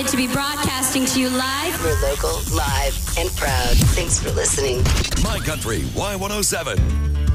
delighted to be broadcasting to you live. We're local, live, and proud. Thanks for listening. My Country Y107.